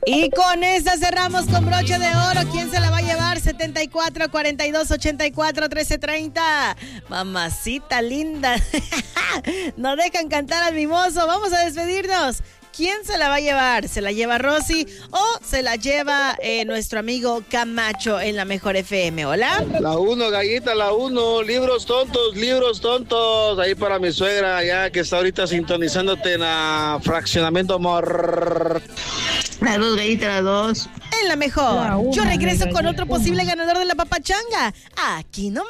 Y con esta cerramos con broche de oro. ¿Quién se la va a llevar? 74 42 84 13 30. Mamacita linda. No dejan cantar al mimoso. Vamos a despedirnos. ¿Quién se la va a llevar? ¿Se la lleva Rosy o se la lleva nuestro amigo Camacho en la Mejor FM? ¿Hola? La 1, Gallita, la 1. Libros tontos. Ahí para mi suegra, ya que está ahorita sintonizándote en la Fraccionamiento Amor. La 2, Gallita, la 2. En la Mejor. Yo regreso con otro posible ganador de la papachanga. Aquí no.